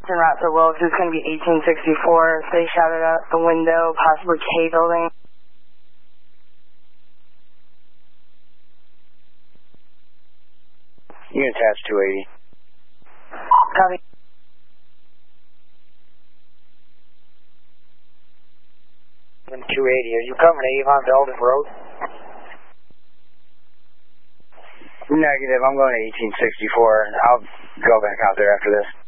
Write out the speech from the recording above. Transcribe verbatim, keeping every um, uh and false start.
En route for Wilkes, it's going to be eighteen sixty-four. They shouted out the window, possibly K building. You can attach two eighty. Copy. two eighty, are you coming to Avon Belden Road? Negative, I'm going to eighteen sixty-four, and I'll go back out there after this.